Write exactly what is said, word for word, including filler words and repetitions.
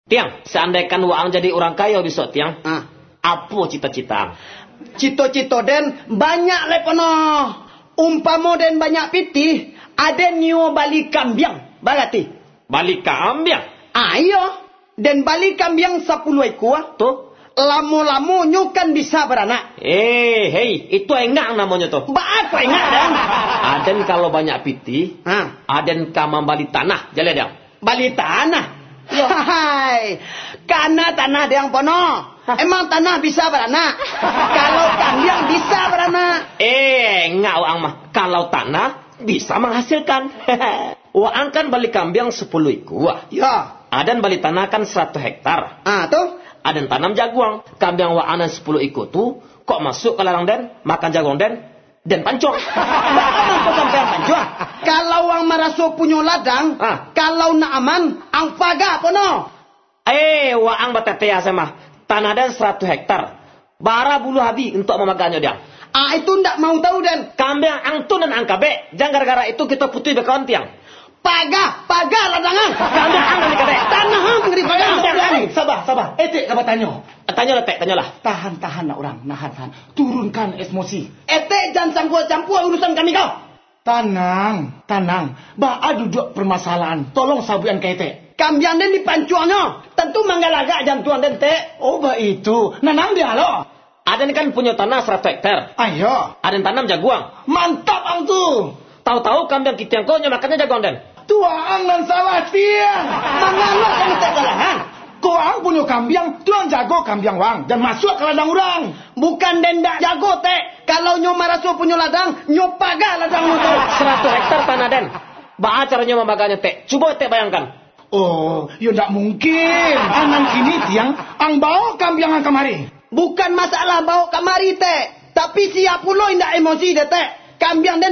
Tiang, seandainya waang jadi orang kaya besok tiang, Ah. apa cita-cita? Cito-cito den banyak le pono. Umpamo den banyak pitih, ada nyo balik kambiang, bagati. Balik ke ambiang. Ayo, den balik kambiang sepuluh ekor. Tuh. Lamu-lamu nyo kan bisa beranak. Eh, hei, itu enggak namanya tuh. Ba apa ingat den? Aden kalau banyak piti, Ah, aden kamam balik tanah, jalan dia. balik tanah. Hai, karena tanah yang pono. Emang tanah bisa beranak? Kalau kambiang bisa beranak. Eh, enggak waang mah. Kalau tanah bisa menghasilkan. Waang kan balik kambing sepuluh ekor. Ya. Aden balik tanah kan seratus hektar. Ah, tuh. Aden tanam jaguang. Kambing waang sepuluh ekor tuh kok masuk ke larang den, makan jaguang den, den pancong. Bagaimana kau sampai pancong? Kalau ang maraso punyo ladang, Ah. kalau na aman, ang paga pono. Eh, waang batetea sama. Tanah den seratus hektar. Bara bulu habi untuk memaganya dia. Ah, itu ndak mau tahu den. Kambing angtun dan angkabe. Jangan gara-gara itu kita putih bekawan tiang. Paga, paga ladangan. Kambing ang dan kabe. Tanah ang ngeri paga. Sabar, sabar. Etik kamu tanya. Tanya lah, tek, tanya lah. Tahan, tahan nak orang. Nahan, tahan. Turunkan emosi. Ete jangan campur-campur urusan kami kau. Tenang, tenang. Ba'a duduk permasalahan. Tolong sabuan kete. Kambiang den dipancuannya. Tentu manggalaga jantuan den te. Oh, ba itu. Nanang dia lo. Aden kan punya tanah seratus hektar. Ayo. Aden tanam jaguang. Mantap ang tu. Tahu-tahu kambing kita yang kau makannya jaguang den. Tuang dan salah tiang. Mangalo kan tak salahan. Kau ang punya kambiang, tuang jago kambiang wang. Dan masuk ke ladang orang. Bukan den dak jago te. Kalau nyo maraso punya ladang, nyo paga ladang nyo tu. seratus hektar tanah den. Ba'a caranya memaganya tek. Coba tek bayangkan. Oh, ya tak mungkin. Anang ini tiang, ang bawa kambiang ang kemari. Bukan masalah bawa kamari te. Tapi siap pula indak emosi de te. Kambiang den